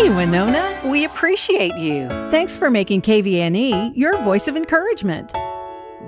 Hey, Winona, we appreciate you. Thanks for making KVNE your voice of encouragement.